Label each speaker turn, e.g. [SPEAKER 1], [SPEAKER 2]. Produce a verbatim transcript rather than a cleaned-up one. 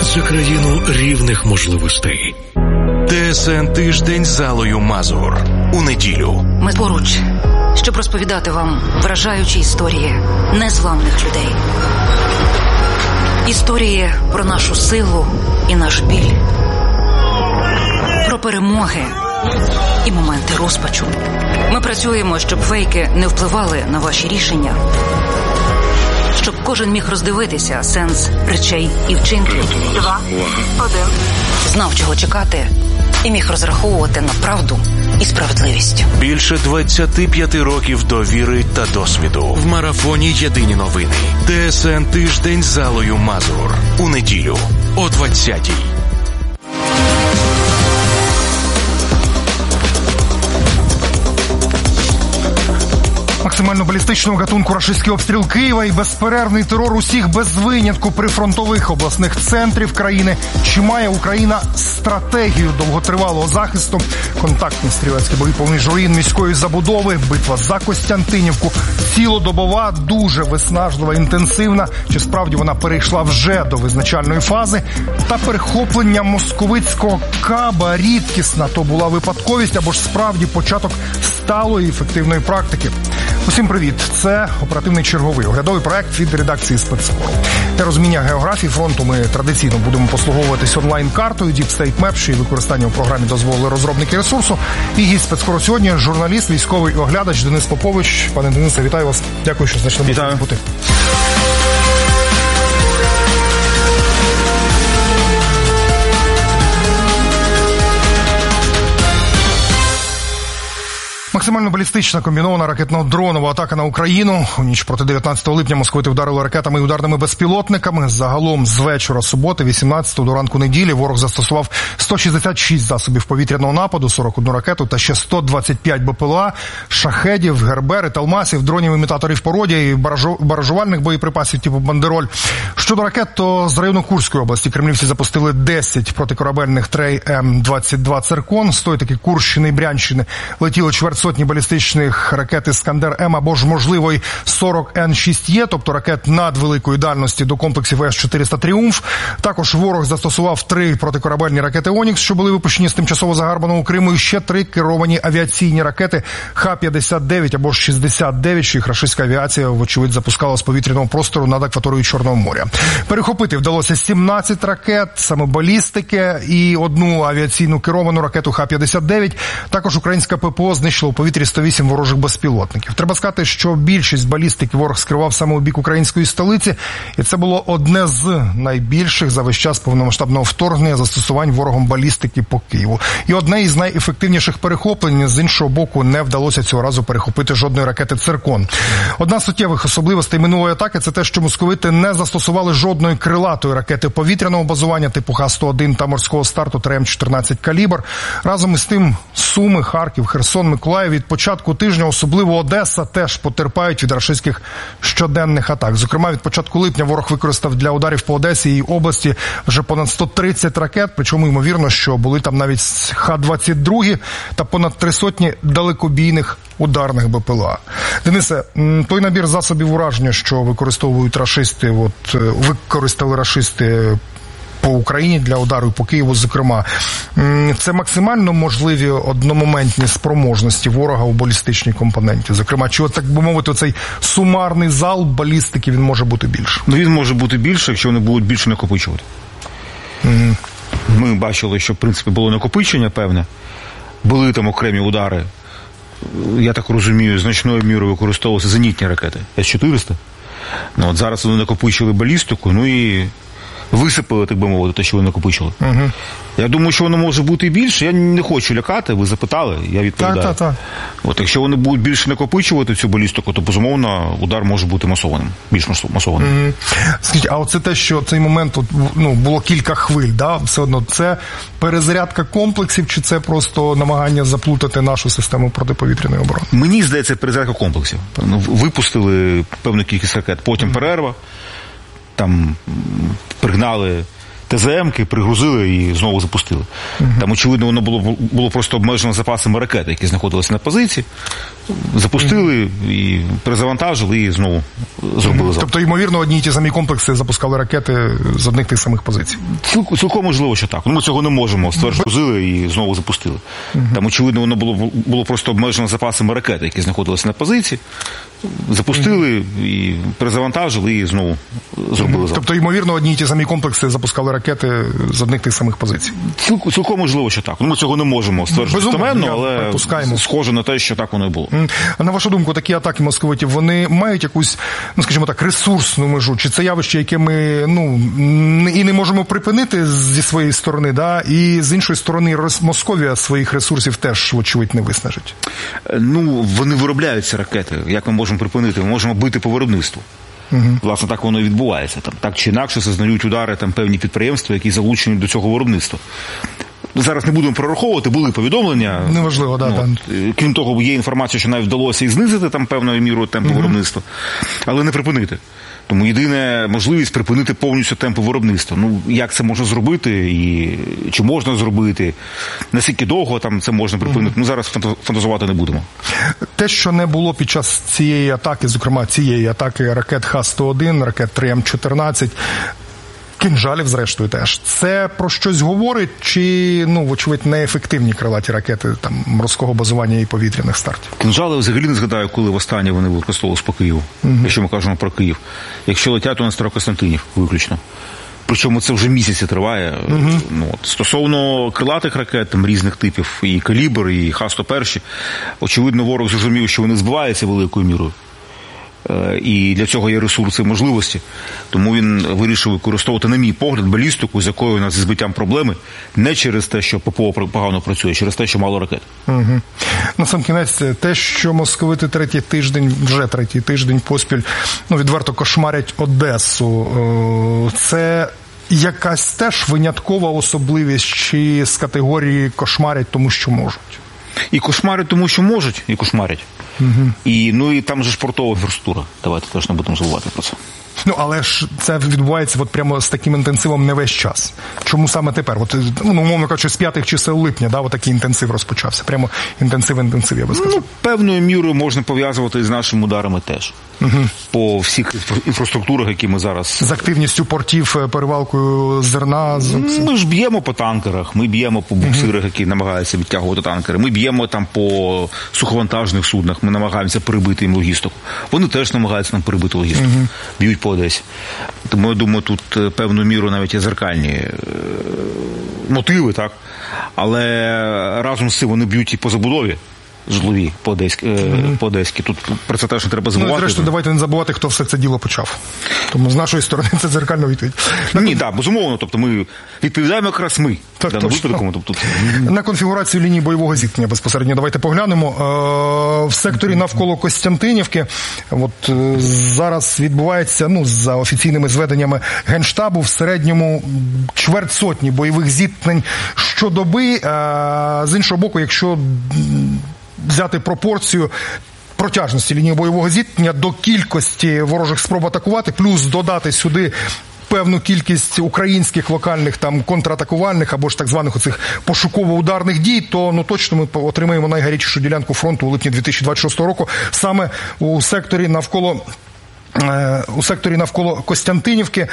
[SPEAKER 1] за країну рівних можливостей.
[SPEAKER 2] ТСН «Тиждень з Аллою Мазур» у неділю.
[SPEAKER 3] Ми поруч, щоб розповідати вам вражаючі історії незламних людей. Історії про нашу силу і наш біль. Про перемоги і моменти розпачу. Ми працюємо, щоб фейки не впливали на ваші рішення. Щоб кожен міг роздивитися сенс речей і вчинків. Два, один. Знав, чого чекати, і міг розраховувати на правду і справедливість.
[SPEAKER 2] Більше двадцяти п'яти років довіри та досвіду. В марафоні «Єдині новини». ТСН «Тиждень з Аллою Мазур» у неділю о двадцятій.
[SPEAKER 4] Максимально балістичного гатунку рашистський обстріл Києва і безперервний терор усіх без винятку прифронтових обласних центрів країни. Чи має Україна стратегію довготривалого захисту? Контактні стрілецькі бої повні руїн міської забудови, битва за Костянтинівку, цілодобова, дуже виснажлива, інтенсивна. Чи справді вона перейшла вже до визначальної фази? Та перехоплення московицького каба рідкісна. То була випадковість або ж справді початок сталої ефективної практики? Усім привіт! Це оперативний черговий оглядовий проект від редакції «Спецкору». Для розуміння географії фронту ми традиційно будемо послуговуватись онлайн-картою Deep State Map, що і використання у програмі дозволили розробники ресурсу. І гість «Спецкору» сьогодні – журналіст, військовий оглядач Денис Попович. Пане Денисе, вітаю вас. Дякую, що знайшли можливість бути. Максимально балістична комбінована ракетно-дронова атака на Україну. У ніч проти дев'ятнадцятого липня московити вдарили ракетами і ударними безпілотниками. Загалом з вечора суботи, вісімнадцятого до ранку неділі, ворог застосував сто шістдесят шість засобів повітряного нападу, сорок одну ракету та ще сто двадцять п'ять БПЛА, шахедів, гербери, талмасів, дронів-імітаторів породя і баражувальних боєприпасів типу «Бандероль». Щодо ракет, то з району Курської області кремлівці запустили десять протикорабельних трей М двадцять два «Циркон». З тої таки Курщини і Брянщини летіло чверть сотні балістичних ракет «Іскандер-М» або ж, можливо, й сорок Ен шість Є, тобто ракет надвеликої дальності до комплексів С чотириста «Тріумф». Також ворог застосував три протикорабельні ракети «Онікс», що були випущені з тимчасово загарбаного Криму, і ще три керовані авіаційні ракети Х п'ятдесят дев'ять або ж шістдесят дев'ять, що їх рашистська авіація, вочевидь, запускала з повітряного простору над акваторією Чорного моря. Перехопити вдалося сімнадцять ракет, саме балістики, і одну авіаційну керовану ракету Х п'ятдесят дев'ять. Також українська ППО знищила у повітрі сто вісім ворожих безпілотників. Треба сказати, що більшість балістики ворог скривав саме у бік української столиці, і це було одне з найбільших за весь час повномасштабного вторгнення застосувань ворогом балістики по Києву. І одне із найефективніших перехоплень, з іншого боку, не вдалося цього разу перехопити жодної ракети «Циркон». Одна з суттєвих особливостей минулої атаки – це те, що московити не застосували жодної крилатої ракети повітряного базування типу Х сто один та морського старту М чотирнадцять «Калібр». Разом із тим Суми, Харків, Херсон, Миколаїв від початку тижня, особливо Одеса, теж потерпають від рашистських щоденних атак. Зокрема, від початку липня ворог використав для ударів по Одесі і області вже понад сто тридцять ракет, причому ймовірно, що були там навіть Х двадцять два та понад три сотні далекобійних ударних БПЛА. Денисе, той набір засобів ураження, що використовують рашисти, от використали рашисти по Україні для удару по Києву, зокрема, це максимально можливі одномоментні спроможності ворога у балістичній компоненті? Зокрема, чи, от, так би мовити, цей сумарний зал балістики, він може бути більше?
[SPEAKER 5] Ну, він може бути більше, якщо вони будуть більше накопичувати. Mm. Ми бачили, що, в принципі, було накопичення певне. Були там окремі удари. Я так розумію, значною мірою використовувалися зенітні ракети С чотириста. Ну, от зараз вони накопичили балістику, ну і висипали, так би мовити, те, що ви накопичили. Угу. Я думаю, що воно може бути і більше. Я не хочу лякати, ви запитали, я відповідаю. Так, так, так. От, якщо вони будуть більше накопичувати цю балістику, то, безумовно, удар може бути масованим, більш масованим.
[SPEAKER 4] Угу. Скажіть, а оце те, що цей момент, от, ну, було кілька хвиль, да? Все одно, це перезарядка комплексів, чи це просто намагання заплутати нашу систему протиповітряної оборони?
[SPEAKER 5] Мені здається, перезарядка комплексів. Випустили певну кількість ракет, потім угу. перерва, там пригнали Те Зе Емки, пригрузили і знову запустили. Угу. Там, очевидно, воно було, було просто обмежено запасами ракет, які знаходилися на позиції. Запустили угу. і перезавантажили, і знову зробили запуск.
[SPEAKER 4] Тобто, ймовірно, одні й ті самі комплекси запускали ракети з одних тих самих позицій?
[SPEAKER 5] Ціл, цілком можливо, що так. Ну, ми цього не можемо стверджувати. Запустили і знову запустили. Угу. Там, очевидно, воно було, було просто обмежено запасами ракет, які знаходилися на позиції. Запустили угу. і перезавантажили, і знову зробили запуск.
[SPEAKER 4] Тобто, ймовірно, одні й ті самі комплекси запускали ракети з одних тих самих позицій?
[SPEAKER 5] Ціл, цілком можливо, що так. Ну, ми цього не можемо стверджувати достеменно, але схоже на те, що так воно і було.
[SPEAKER 4] А на вашу думку, такі атаки московитів, вони мають якусь, ну, скажімо так, ресурсну межу? Чи це явище, яке ми, ну, і не можемо припинити зі своєї сторони, да? І з іншої сторони, Московія своїх ресурсів теж, вочевидь, не виснажить?
[SPEAKER 5] Ну, вони виробляють ці ракети. Як ми можемо припинити? Ми можемо бити по виробництву. Угу. Власне, так воно і відбувається. Там, так чи інакше зазнають удари там, певні підприємства, які залучені до цього виробництва. Зараз не будемо прораховувати, були повідомлення.
[SPEAKER 4] Неважливо, да,
[SPEAKER 5] ну,
[SPEAKER 4] так.
[SPEAKER 5] Крім того, є інформація, що навіть вдалося і знизити там певною мірою темпу угу. виробництва, але не припинити. Тому єдина можливість припинити повністю темпи виробництва. Ну, як це можна зробити, і чи можна зробити, наскільки довго там це можна припинити, ну, зараз фантазувати не будемо.
[SPEAKER 4] Те, що не було під час цієї атаки, зокрема цієї атаки ракет Х сто один, ракет три М чотирнадцять, кінжалів, зрештою, теж. Це про щось говорить, чи, ну, вочевидь, неефективні крилаті ракети там морського базування і повітряних стартів?
[SPEAKER 5] Кінжали взагалі не згадаю, коли востаннє вони використовувалися по Києву, угу. якщо ми кажемо про Київ. Якщо летять, то на Старокостянтинів виключно. Причому це вже місяці триває. Угу. Ну, от. Стосовно крилатих ракет, там, різних типів, і «Калібр», і Х сто один, очевидно, ворог зрозумів, що вони збиваються великою мірою. І для цього є ресурси і можливості. Тому він вирішив використовувати, на мій погляд, балістику, з якою у нас зі збиттям проблеми, не через те, що ППО погано працює, а через те, що мало ракет.
[SPEAKER 4] Угу. На сам кінець, те, що московити третій тиждень, вже третій тиждень поспіль, ну, відверто кошмарять Одесу, це якась теж виняткова особливість, чи з категорії кошмарять тому, що можуть?
[SPEAKER 5] І кошмарять тому, що можуть, і кошмарять. Угу. І, ну, і там же ж портова інфраструктура. Давайте теж не будемо забувати про це.
[SPEAKER 4] Ну, але ж це відбувається от прямо з таким інтенсивом не весь час. Чому саме тепер? От, ну, умовно кажучи, з п'ятих чисел липня, да, от такий інтенсив розпочався. Прямо інтенсив-інтенсив, я би сказав.
[SPEAKER 5] Ну, певною мірою можна пов'язувати з нашими ударами теж. Угу. По всіх інфраструктурах, які ми зараз...
[SPEAKER 4] З активністю портів, перевалкою зерна? З...
[SPEAKER 5] Ми ж б'ємо по танкерах, ми б'ємо по буксирах, які намагаються відтягувати танкери. Ми б'ємо там по суховантажних суднах, ми намагаємося перебити їм логістику. Вони теж намагаються нам перебити логістику. Угу. Б'ють по Одесі. Тому, я думаю, тут певну міру навіть є зеркальні мотиви, так? Але разом з цим вони б'ють і по забудові житлові по Одеськи. Mm-hmm. по Одеськи. Тут про це теж не треба забувати.
[SPEAKER 4] Ну, зрештою, давайте не забувати, хто все це діло почав. Тому з нашої сторони це дзеркальна відповідь.
[SPEAKER 5] Ні, так, безумовно. Тобто ми відповідаємо якраз ми.
[SPEAKER 4] Так,
[SPEAKER 5] да,
[SPEAKER 4] точно.
[SPEAKER 5] Тобто...
[SPEAKER 4] На конфігурацію лінії бойового зіткнення безпосередньо давайте поглянемо. В секторі навколо Костянтинівки от зараз відбувається, ну, за офіційними зведеннями Генштабу, в середньому чверть сотні бойових зіткнень щодоби. З іншого боку, якщо взяти пропорцію протяжності лінії бойового зіткнення до кількості ворожих спроб атакувати, плюс додати сюди певну кількість українських локальних там контратакувальних або ж так званих оцих пошуково-ударних дій, то, ну, точно ми отримаємо найгарячішу ділянку фронту у липні дві тисячі двадцять шостого року саме у секторі навколо у секторі навколо Костянтинівки.